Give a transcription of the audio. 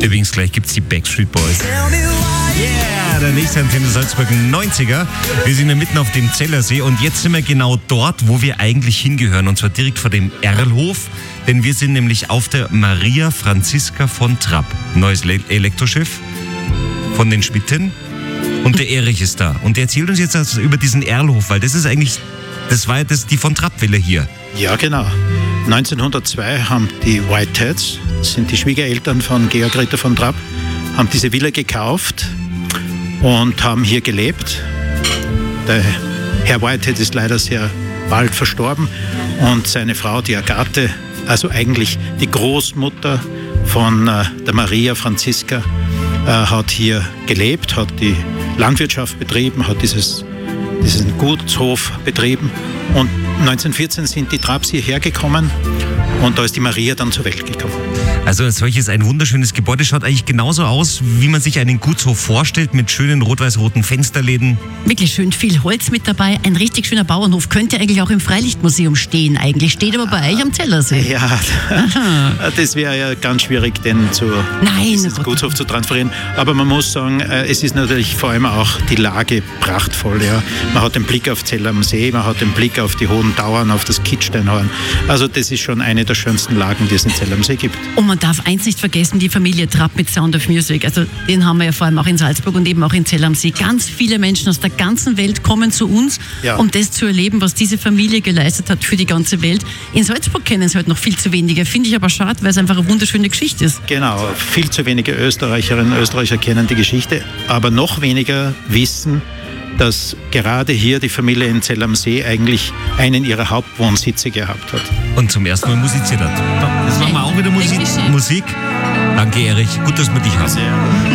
Übrigens, gleich gibt's die Backstreet Boys. Yeah, der nächste Antenne Salzburg 90er. Wir sind ja mitten auf dem Zellersee und jetzt sind wir genau dort, wo wir eigentlich hingehören. Und zwar direkt vor dem Erlhof, denn wir sind nämlich auf der Maria Franziska von Trapp. Neues Elektroschiff von den Schmitten. Und der Erich ist da. Und der erzählt uns jetzt also über diesen Erlhof, weil das ist eigentlich, das war ja die von Trapp-Welle hier. Ja, genau. 1902 haben die Whiteheads, das sind die Schwiegereltern von Georg Ritter von Trapp, haben diese Villa gekauft und haben hier gelebt. Der Herr Whitehead ist leider sehr bald verstorben und seine Frau, die Agathe, also eigentlich die Großmutter von der Maria Franziska, hat hier gelebt, hat die Landwirtschaft betrieben, hat diesen Gutshof betrieben und 1914 sind die Trapps hierher gekommen und da ist die Maria dann zur Welt gekommen. Also als solches ein wunderschönes Gebäude, schaut eigentlich genauso aus, wie man sich einen Gutshof vorstellt, mit schönen rot-weiß-roten Fensterläden. Wirklich schön viel Holz mit dabei, ein richtig schöner Bauernhof, könnte eigentlich auch im Freilichtmuseum stehen eigentlich, steht aber bei euch am Zellersee. Ja, das wäre ja ganz schwierig, den diesen Gutshof zu transferieren, aber man muss sagen, es ist natürlich vor allem auch die Lage prachtvoll. Ja. Man hat den Blick auf Zell am See, man hat den Blick auf die hohen Tauern, auf das Kitzsteinhorn, also das ist schon eine der schönsten Lagen, die es in Zell am See gibt. Und man darf eins nicht vergessen, die Familie Trapp mit Sound of Music. Also den haben wir ja vor allem auch in Salzburg und eben auch in Zell am See. Ganz viele Menschen aus der ganzen Welt kommen zu uns, um das zu erleben, was diese Familie geleistet hat für die ganze Welt. In Salzburg kennen es halt noch viel zu wenige. Finde ich aber schade, weil es einfach eine wunderschöne Geschichte ist. Genau, viel zu wenige Österreicherinnen und Österreicher kennen die Geschichte, aber noch weniger wissen, dass gerade hier die Familie in Zell am See eigentlich einen ihrer Hauptwohnsitze gehabt hat. Und zum ersten Mal musiziert hat. Jetzt machen wir auch wieder Musik. Danke, Erich. Gut, dass wir dich haben.